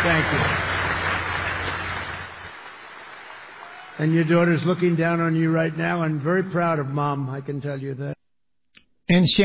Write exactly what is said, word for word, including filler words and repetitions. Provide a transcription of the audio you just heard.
Thank you. And your daughter's looking down on you right now and very proud of Mom, I can tell you that. And she